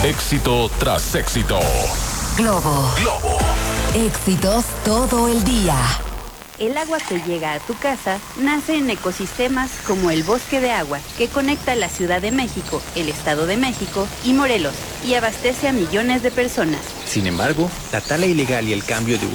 Éxito tras éxito. Globo. Éxitos todo el día. El agua que llega a tu casa nace en ecosistemas como el Bosque de Agua, que conecta la Ciudad de México, el Estado de México y Morelos, y abastece a millones de personas. Sin embargo, la tala ilegal y el cambio de